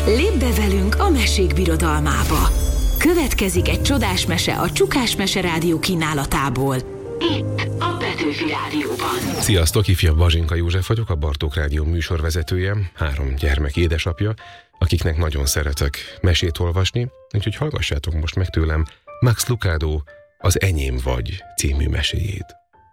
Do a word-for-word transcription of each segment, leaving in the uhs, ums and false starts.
Lépj be velünk a mesék birodalmába! Következik egy csodás mese a Csukás Mese Rádió kínálatából. Itt a Petőfi Rádióban. Sziasztok, ifjabb Bazsinka József vagyok, a Bartók Rádió műsorvezetője, három gyermek édesapja, akiknek nagyon szeretek mesét olvasni, úgyhogy hallgassátok most meg tőlem Max Lucado Az Enyém vagy című meséjét.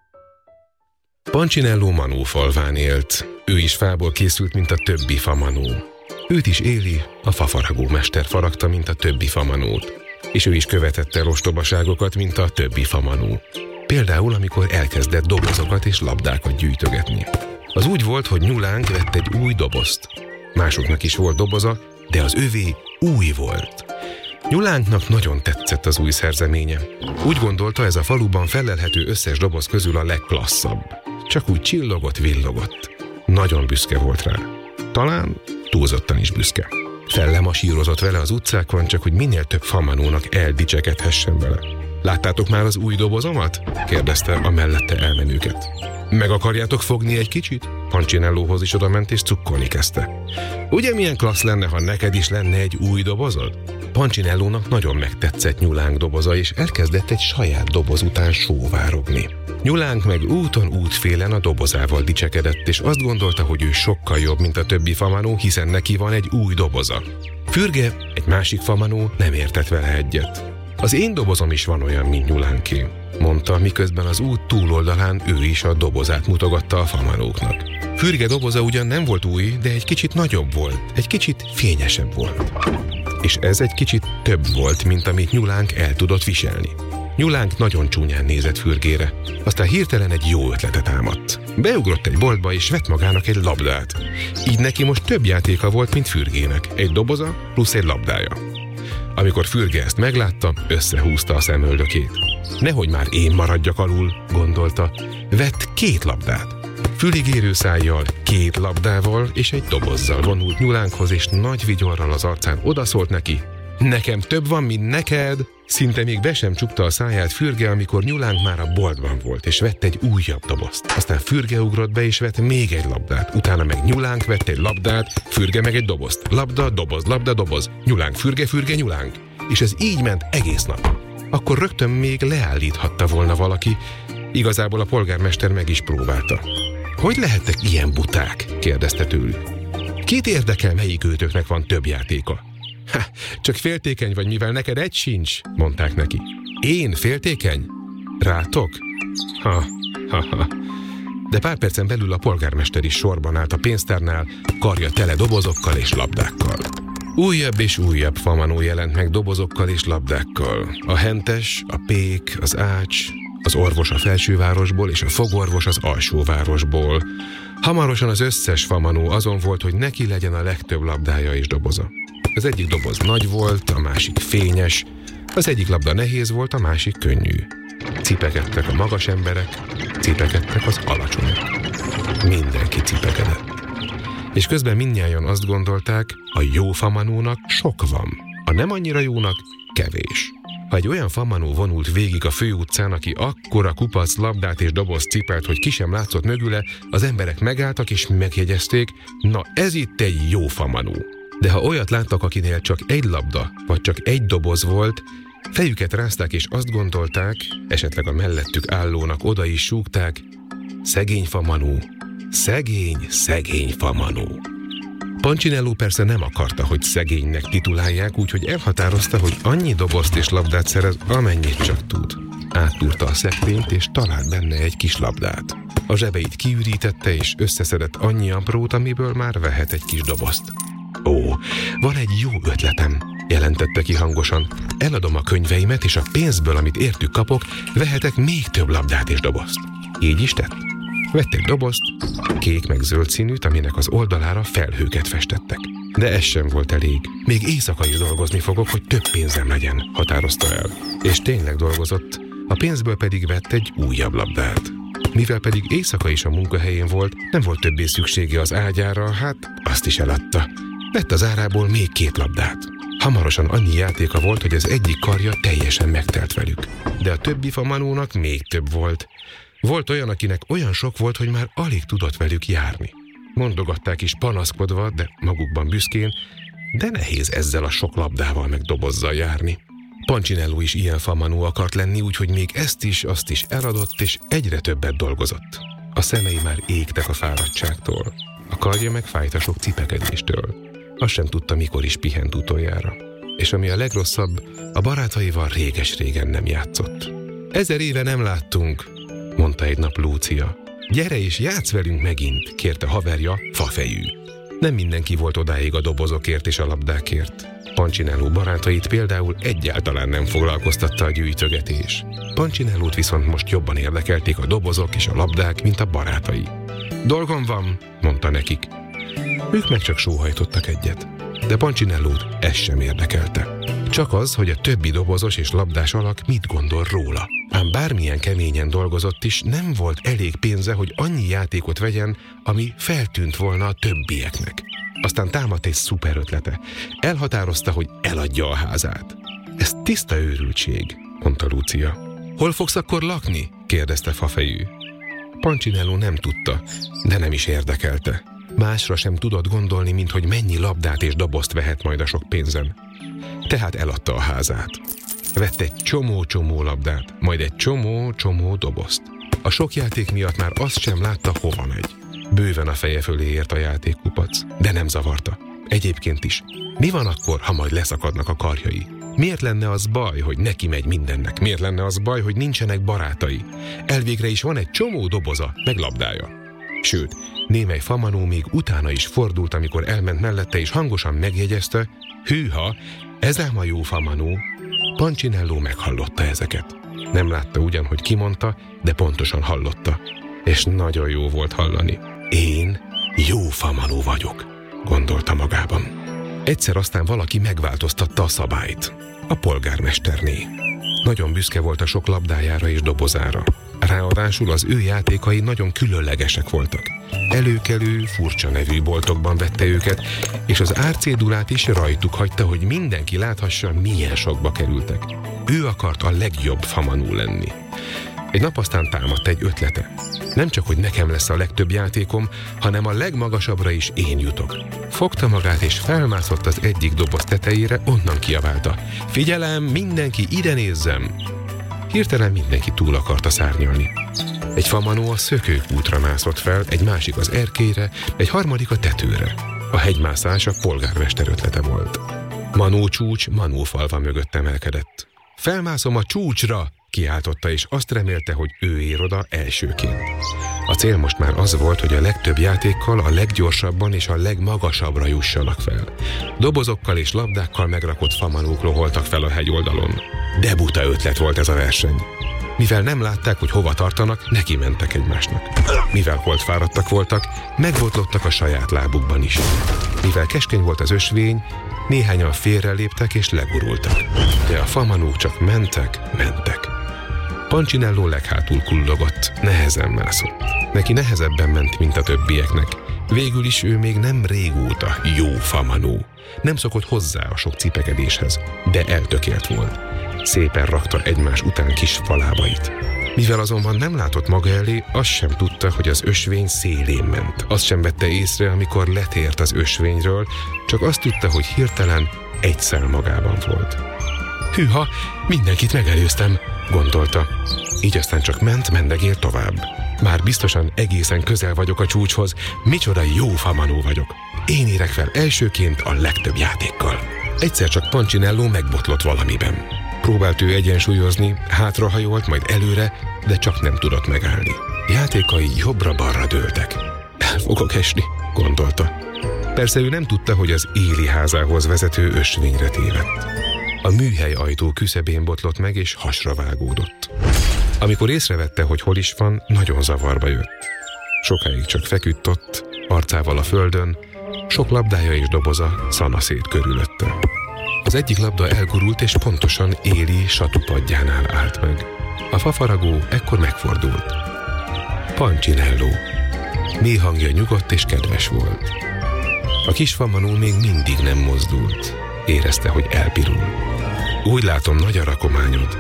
Pancinello Manó falván élt, ő is fából készült, mint a többi famanó. Őt is éli, a fafaragó mester faragta, mint a többi famanót, és ő is követette el ostobaságokat, mint a többi famanó. Például, amikor elkezdett dobozokat és labdákat gyűjtögetni. Az úgy volt, hogy Nyulánk vett egy új dobozt. Másoknak is volt doboza, de az övé új volt. Nyulánknak nagyon tetszett az új szerzeménye. Úgy gondolta, ez a faluban fellelhető összes doboz közül a legklasszabb. Csak úgy csillogott, villogott. Nagyon büszke volt rá. Talán túlzottan is büszke. Fellemasírozott vele az utcákon, csak hogy minél több famanónak eldicsekedhessen vele. Láttátok már az új dobozomat? Kérdezte a mellette elmenőket. Meg akarjátok fogni egy kicsit? Pancinellóhoz is odament és cukkolni kezdte. Ugye milyen klassz lenne, ha neked is lenne egy új dobozod? Pancinellónak nagyon megtetszett Nyulánk doboza, és elkezdett egy saját doboz után sóvárogni. Nyulánk meg úton útfélen a dobozával dicsekedett, és azt gondolta, hogy ő sokkal jobb, mint a többi famanó, hiszen neki van egy új doboza. Fürge, egy másik famanó, nem értett vele egyet. Az én dobozom is van olyan, mint Nyulánké, mondta, miközben az út túloldalán ő is a dobozát mutogatta a famanóknak. Fürge doboza ugyan nem volt új, de egy kicsit nagyobb volt, egy kicsit fényesebb volt. És ez egy kicsit több volt, mint amit Nyulánk el tudott viselni. Nyulánk nagyon csúnyán nézett Fürgére, aztán hirtelen egy jó ötletet támadt. Beugrott egy boltba és vett magának egy labdát. Így neki most több játéka volt, mint Fürgének, egy doboza plusz egy labdája. Amikor Fürge ezt meglátta, összehúzta a szemöldökét. Nehogy már én maradjak alul, gondolta. Vett két labdát. Füligérő szájjal, két labdával és egy dobozzal vonult Nyulánkhoz, és nagy vigyorral az arcán odaszólt neki. Nekem több van, mint neked! Szinte még be sem csukta a száját Fürge, amikor Nyulánk már a boltban volt, és vett egy újabb dobozt. Aztán Fürge ugrott be, és vett még egy labdát. Utána meg Nyulánk vett egy labdát, Fürge meg egy dobozt. Labda, doboz, labda, doboz. Nyulánk, Fürge, Fürge, Nyulánk. És ez így ment egész nap. Akkor rögtön még leállíthatta volna valaki. Igazából a polgármester meg is próbálta. Hogy lehettek ilyen buták? Kérdezte tőlük. Kit érdekel, melyik őtöknek van több játéka? Ha, csak féltékeny vagy, mivel neked egy sincs, mondták neki. Én féltékeny? Rátok? Ha, ha, ha. De pár percen belül a polgármester is sorban állt a pénztárnál, karja tele dobozokkal és labdákkal. Újabb és újabb famanó jelent meg dobozokkal és labdákkal. A hentes, a pék, az ács, az orvos a felsővárosból és a fogorvos az alsóvárosból. Hamarosan az összes famanó azon volt, hogy neki legyen a legtöbb labdája és doboza. Az egyik doboz nagy volt, a másik fényes, az egyik labda nehéz volt, a másik könnyű. Cipekedtek a magas emberek, cipekedtek az alacsonyak. Mindenki cipekedett. És közben mindnyájan azt gondolták, a jó famanónak sok van, a nem annyira jónak kevés. Ha egy olyan famanó vonult végig a főutcán, aki akkora kupac, labdát és dobozt cipelt, hogy ki sem látszott mögüle, az emberek megálltak és megjegyezték, na ez itt egy jó famanó. De ha olyat láttak, akinél csak egy labda, vagy csak egy doboz volt, fejüket rázták és azt gondolták, esetleg a mellettük állónak oda is súgták, szegény famanó, szegény, szegény famanó. Pancinelló persze nem akarta, hogy szegénynek titulálják, úgyhogy elhatározta, hogy annyi dobozt és labdát szerez, amennyit csak tud. Áttúrta a szekrényt és talált benne egy kis labdát. A zsebeit kiürítette és összeszedett annyi aprót, amiből már vehet egy kis dobozt. Ó, van egy jó ötletem, jelentette ki hangosan. Eladom a könyveimet, és a pénzből, amit értük kapok, vehetek még több labdát és dobozt. Így is tett. Vett egy dobozt, kék meg zöld színűt, aminek az oldalára felhőket festettek. De ez sem volt elég. Még éjszaka is dolgozni fogok, hogy több pénzem legyen, határozta el. És tényleg dolgozott, a pénzből pedig vett egy újabb labdát. Mivel pedig éjszaka is a munkahelyén volt, nem volt többé szüksége az ágyára, hát azt is eladta. Vett az árából még két labdát. Hamarosan annyi játéka volt, hogy az egyik karja teljesen megtelt velük. De a többi famanónak még több volt. Volt olyan, akinek olyan sok volt, hogy már alig tudott velük járni. Mondogatták is panaszkodva, de magukban büszkén, de nehéz ezzel a sok labdával meg dobozzal járni. Pancinello is ilyen famanó akart lenni, úgyhogy még ezt is, azt is eladott, és egyre többet dolgozott. A szemei már égtek a fáradtságtól, a karja meg fájt a sok cipekedéstől. Azt sem tudta, mikor is pihent utoljára. És ami a legrosszabb, a barátaival réges-régen nem játszott. Ezer éve nem láttunk, mondta egy nap Lúcia. Gyere és játsz velünk megint, kérte haverja, Fafejű. Nem mindenki volt odáig a dobozokért és a labdákért. Pancinello barátait például egyáltalán nem foglalkoztatta a gyűjtögetés. Pancinellót viszont most jobban érdekelték a dobozok és a labdák, mint a barátai. Dolgom van, mondta nekik. Ők meg csak sóhajtottak egyet, de Pancinellót ez sem érdekelte. Csak az, hogy a többi dobozos és labdás alak mit gondol róla. Ám bármilyen keményen dolgozott is, nem volt elég pénze, hogy annyi játékot vegyen, ami feltűnt volna a többieknek. Aztán támadt egy szuper ötlete. Elhatározta, hogy eladja a házát. Ez tiszta őrültség, mondta Lúcia. Hol fogsz akkor lakni? kérdezte Fafejű. Pancinello nem tudta, de nem is érdekelte. Másra sem tudott gondolni, mint hogy mennyi labdát és dobozt vehet majd a sok pénzen. Tehát eladta a házát. Vett egy csomó-csomó labdát, majd egy csomó-csomó dobozt. A sok játék miatt már azt sem látta, hova megy. Bőven a feje fölé ért a játékkupac, de nem zavarta. Egyébként is. Mi van akkor, ha majd leszakadnak a karjai? Miért lenne az baj, hogy neki megy mindennek? Miért lenne az baj, hogy nincsenek barátai? Elvégre is van egy csomó doboza, meg labdája. Sőt, némely famanó még utána is fordult, amikor elment mellette, és hangosan megjegyezte, hűha, ez ám a jó famanó. Pancinello meghallotta ezeket. Nem látta ugyan, hogy kimondta, de pontosan hallotta. És nagyon jó volt hallani. Én jó famanó vagyok, gondolta magában. Egyszer aztán valaki megváltoztatta a szabályt. A polgármesterné. Nagyon büszke volt a sok labdájára és dobozára. Ráadásul az ő játékai nagyon különlegesek voltak. Előkelő, furcsa nevű boltokban vette őket, és az árcédulát is rajtuk hagyta, hogy mindenki láthassa, milyen sokba kerültek. Ő akart a legjobb famanó lenni. Egy nap aztán támadt egy ötlete. Nem csak, hogy nekem lesz a legtöbb játékom, hanem a legmagasabbra is én jutok. Fogta magát és felmászott az egyik doboz tetejére, onnan kiabálta. Figyelem, mindenki ide nézzem! Hirtelen mindenki túl akarta szárnyalni. Egy famanó a szökőkútra mászott fel, egy másik az erkélyre, egy harmadik a tetőre. A hegymászás a polgármester ötlete volt. Manó csúcs Manó falva mögött emelkedett. Felmászom a csúcsra! Kiáltotta, és azt remélte, hogy ő ér oda elsőként. A cél most már az volt, hogy a legtöbb játékkal a leggyorsabban és a legmagasabbra jussanak fel. Dobozokkal és labdákkal megrakott famanók loholtak fel a hegyoldalon. De buta ötlet volt ez a verseny. Mivel nem látták, hogy hova tartanak, neki mentek egymásnak. Mivel holdfáradtak voltak, megbotlottak a saját lábukban is. Mivel keskeny volt az ösvény, néhányan félreléptek és legurultak. De a famanók csak mentek, mentek. Pancinello leghátul kullogott, nehezen mászott. Neki nehezebben ment, mint a többieknek. Végül is ő még nem régóta jó famanó. Nem szokott hozzá a sok cipekedéshez, de eltökélt volt. Szépen rakta egymás után kis falábait. Mivel azonban nem látott maga elé, azt sem tudta, hogy az ösvény szélén ment. Azt sem vette észre, amikor letért az ösvényről, csak azt tudta, hogy hirtelen egyszer magában volt. Hűha, mindenkit megelőztem, gondolta. Így aztán csak ment, mendegél tovább. Már biztosan egészen közel vagyok a csúcshoz, micsoda jó famanó vagyok. Én érek fel elsőként a legtöbb játékkal. Egyszer csak Pancinello megbotlott valamiben. Próbált ő egyensúlyozni, hátrahajolt, majd előre, de csak nem tudott megállni. Játékai jobbra-balra dőltek. El fogok esni, gondolta. Persze ő nem tudta, hogy az Éli házához vezető ösvényre tévedt. A műhely ajtó küszöbén botlott meg, és hasra vágódott. Amikor észrevette, hogy hol is van, nagyon zavarba jött. Sokáig csak feküdt ott, arcával a földön, sok labdája és doboza szanaszét körülötte. Az egyik labda elgurult, és pontosan Éli satupadjánál állt meg. A fafaragó ekkor megfordult. Pancinello. Mély hangja nyugodt és kedves volt. A kis famanó még mindig nem mozdult. Érezte, hogy elpirul. Úgy látom, nagy a rakományod.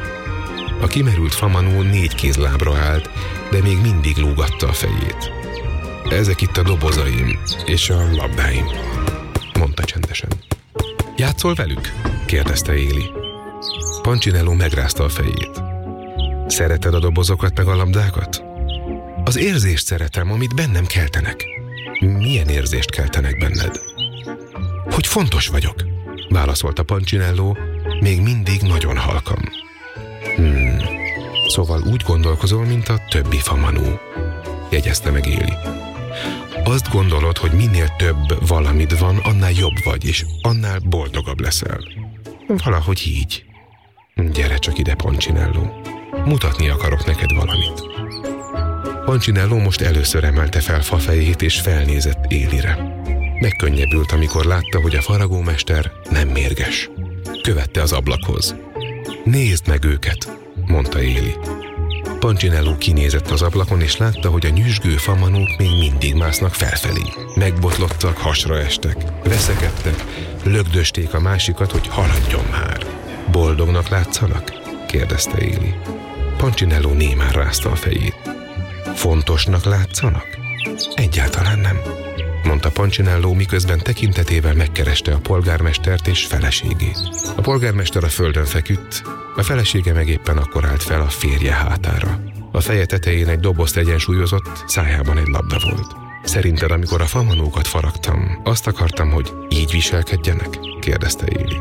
A kimerült famanó négy kézlábra állt, de még mindig lógatta a fejét. Ezek itt a dobozaim és a labdáim, mondta csendesen. Játszol velük? kérdezte Éli. Punchinello megrázta a fejét. Szereted a dobozokat meg a labdákat? Az érzést szeretem, amit bennem keltenek. Milyen érzést keltenek benned? Hogy fontos vagyok, válaszolta Punchinello, még mindig nagyon halkan. Hmm, szóval úgy gondolkozol, mint a többi famanó, jegyezte meg Éli. Azt gondolod, hogy minél több valamid van, annál jobb vagy, és annál boldogabb leszel. Valahogy így. Gyere csak ide, Punchinello. Mutatni akarok neked valamit. Punchinello most először emelte fel fafejét, és felnézett Élire. Megkönnyebbült, amikor látta, hogy a faragómester nem mérges. Követte az ablakhoz. Nézd meg őket, mondta Éli. Punchinello kinézett az ablakon, és látta, hogy a nyüzsgő famanók még mindig másznak felfelé. Megbotlottak, hasra estek, veszekedtek, lögdösték a másikat, hogy haladjon már. Boldognak látszanak? kérdezte Éli. Punchinello némán rázta a fejét. Fontosnak látszanak? Egyáltalán nem, mondta Punchinello, miközben tekintetével megkereste a polgármestert és feleségét. A polgármester a földön feküdt, a felesége meg éppen akkor állt fel a férje hátára. A feje tetején egy dobozt egyensúlyozott, szájában egy labda volt. Szerinted, amikor a famanókat faragtam, azt akartam, hogy így viselkedjenek? kérdezte Éli.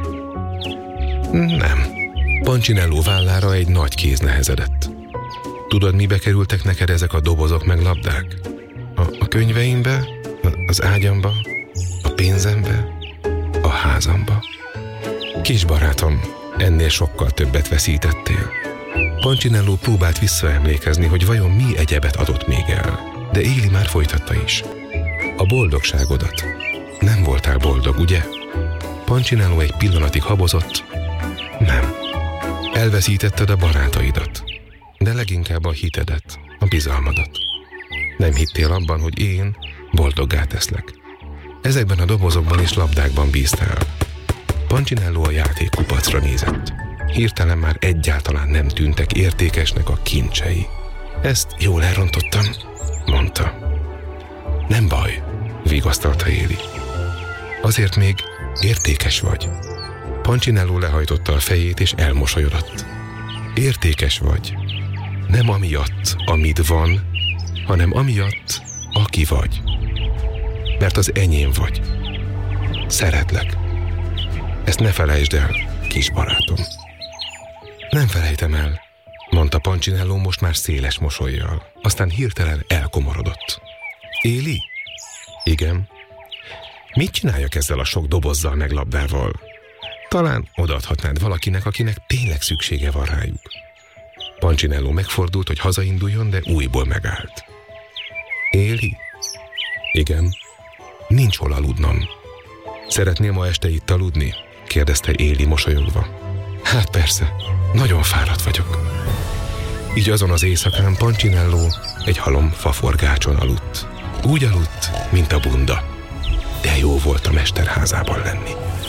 Nem. Punchinello vállára egy nagy kéz nehezedett. Tudod, mibe kerültek neked ezek a dobozok meg labdák? A, a könyveimbe, az ágyamba, a pénzembe, a házamba. Kis barátom, ennél sokkal többet veszítettél. Punchinello próbált visszaemlékezni, hogy vajon mi egyebet adott még el, de Éli már folytatta is. A boldogságodat. Nem voltál boldog, ugye? Punchinello egy pillanatig habozott. Nem. Elveszítetted a barátaidat, de leginkább a hitedet, a bizalmadat. Nem hittél abban, hogy én boldoggá teszlek. Ezekben a dobozokban és labdákban bíztál. Punchinello a játékkupacra nézett. Hirtelen már egyáltalán nem tűntek értékesnek a kincsei. Ezt jól elrontottam, mondta. Nem baj, vigasztalta Éli. Azért még értékes vagy. Punchinello lehajtotta a fejét és elmosolyodott. Értékes vagy. Nem amiatt, amit van, hanem amiatt, aki vagy. Mert az enyém vagy. Szeretlek. Ezt ne felejtsd el, kis barátom. Nem felejtem el, mondta Punchinello most már széles mosollyal. Aztán hirtelen elkomorodott. Éli? Igen. Mit csináljak ezzel a sok dobozzal meg labdával? Talán odaadhatnád valakinek, akinek tényleg szüksége van rájuk. Punchinello megfordult, hogy hazainduljon, de újból megállt. Éli? Igen. Nincs hol aludnom. Szeretnél ma este itt aludni? kérdezte Éli mosolyogva. Hát persze, nagyon fáradt vagyok. Így azon az éjszakán Punchinello egy halom faforgácson aludt. Úgy aludt, mint a bunda. De jó volt a mesterházában lenni.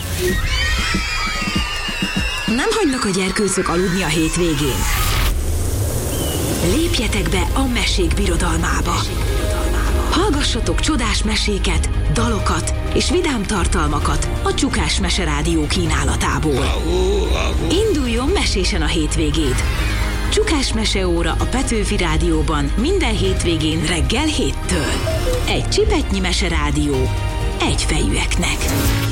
Nem hagynak a gyerkőcök aludni a hétvégén. Lépjetek be a Mesék Birodalmába. Hallgassatok csodás meséket, dalokat és vidám tartalmakat a Csukás Mese Rádió kínálatából. Induljon mesésen a hétvégéd! Csukás Meseóra a Petőfi Rádióban minden hétvégén reggel héttől. Egy csipetnyi meserádió, egyfejűeknek.